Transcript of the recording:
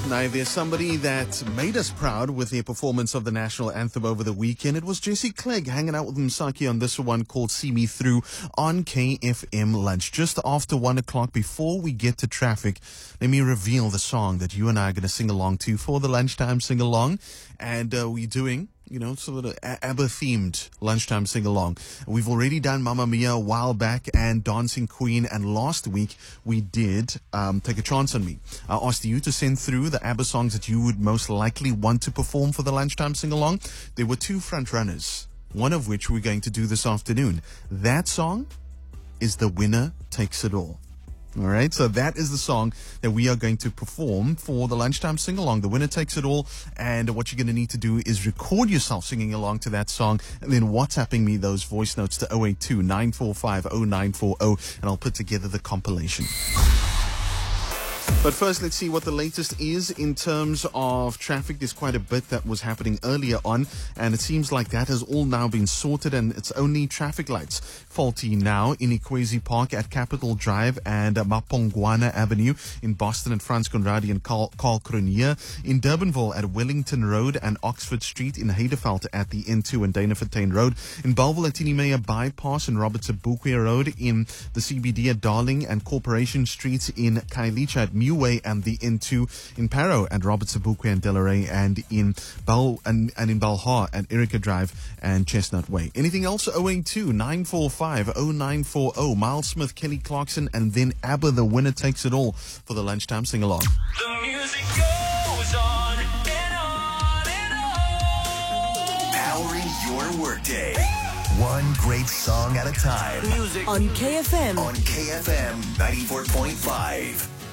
Now, if there's somebody that made us proud with their performance of the national anthem over the weekend, it was Jesse Clegg hanging out with Msaki on this one called See Me Through on KFM Lunch. Just after 1 o'clock, before we get to traffic, let me reveal the song that you and I are going to sing along to for the lunchtime sing-along. And we're doing, sort of ABBA-themed lunchtime sing-along. We've already done Mamma Mia a while back and Dancing Queen, and last week we did Take a Chance on Me. I asked you to send through the ABBA songs that you would most likely want to perform for the lunchtime sing-along. There were two front runners, one of which we're going to do this afternoon. That song is The Winner Takes It All. All right, so that is the song that we are going to perform for the lunchtime sing-along. The Winner Takes It All. And what you're going to need to do is record yourself singing along to that song and then WhatsApping me those voice notes to 082-945-0940, and I'll put together the compilation. But first, let's see what the latest is in terms of traffic. There's quite a bit that was happening earlier on, and it seems like that has all now been sorted, and it's only traffic lights faulty now in Ikwezi Park at Capitol Drive and Mapongwana Avenue in Boston and Frans Conradi and Carl Cronje, in Durbanville at Wellington Road and Oxford Street, in Heideveld at the N2 and Dana-Fontein Road, in Bellville at Tinimea Bypass and Robert Sobukwe Road, in the CBD at Darling and Corporation Streets, in Khayelitsha at Meway and the N2, in Parow at Robert Sobukwe and Delaray, and in in Balha at Erica Drive and Chestnut Way. Anything else? 082-945-0940. Miles Smith, Kelly Clarkson, and then ABBA, The Winner Takes It All for the lunchtime sing-along. The music goes on and on and on. Powering your workday. One great song at a time. Music on KFM. On KFM 94.5.